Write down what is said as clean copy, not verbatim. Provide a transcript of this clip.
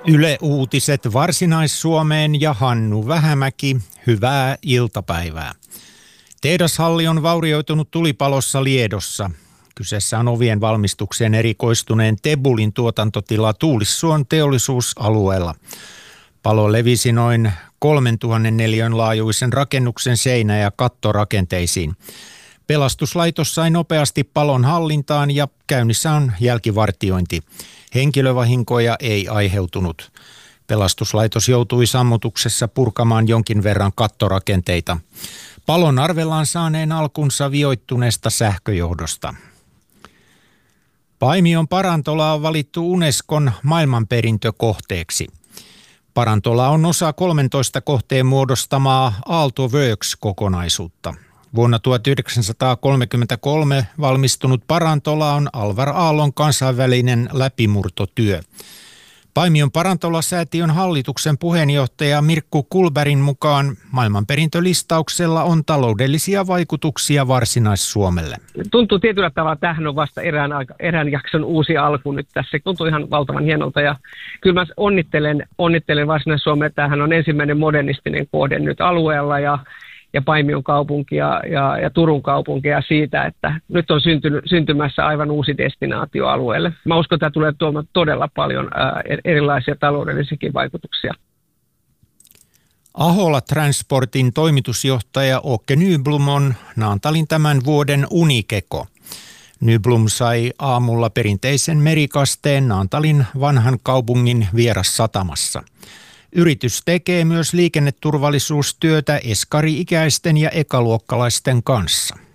Yle Uutiset Varsinais-Suomeen ja Hannu Vähämäki, hyvää iltapäivää. Tehdashalli on vaurioitunut tulipalossa Liedossa. Kyseessä on ovien valmistukseen erikoistuneen Tebulin tuotantotila Tuulissuon teollisuusalueella. Palo levisi noin 3000 neliön laajuisen rakennuksen seinä- ja kattorakenteisiin. Pelastuslaitos sai nopeasti palon hallintaan ja käynnissä on jälkivartiointi. Henkilövahinkoja ei aiheutunut. Pelastuslaitos joutui sammutuksessa purkamaan jonkin verran kattorakenteita. Palon arvellaan saaneen alkunsa vioittuneesta sähköjohdosta. Paimion Parantola on valittu Unescon maailmanperintökohteeksi. Parantola on osa 13 kohteen muodostamaa Aalto Works-kokonaisuutta. Vuonna 1933 valmistunut Parantola on Alvar Aallon kansainvälinen läpimurtotyö. Paimion Parantola-säätiön hallituksen puheenjohtaja Mirkku Kulbergin mukaan maailmanperintölistauksella on taloudellisia vaikutuksia Varsinais-Suomelle. Tuntuu tietyllä tavalla, että tämähän on vasta erään jakson uusi alku nyt tässä. Tuntuu ihan valtavan hienolta ja kyllä mä onnittelen Varsinais-Suomea. Tämähän on ensimmäinen modernistinen kohde nyt alueella ja Paimion kaupunkia ja Turun kaupunkia siitä, että nyt on syntymässä aivan uusi destinaatio alueelle. Mä uskon, että tämä tulee tuomaan todella paljon erilaisia taloudellisiakin vaikutuksia. Ahola Transportin toimitusjohtaja Åke Nyblom on Naantalin tämän vuoden unikeko. Nyblom sai aamulla perinteisen merikasteen Naantalin vanhan kaupungin vierassatamassa. Yritys tekee myös liikenneturvallisuustyötä eskari-ikäisten ja ekaluokkalaisten kanssa.